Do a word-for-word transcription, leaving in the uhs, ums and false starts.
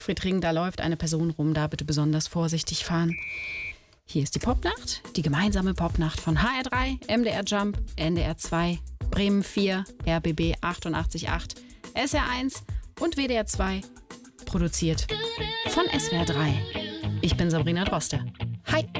Friedrich, da läuft eine Person rum, da bitte besonders vorsichtig fahren. Hier ist die Popnacht, die gemeinsame Popnacht von H R drei, M D R Jump, N D R zwei, Bremen vier, R B B achtundachtzig Komma acht, S R eins und W D R zwei. Produziert von S W R drei. Ich bin Sabrina Droste. Hi!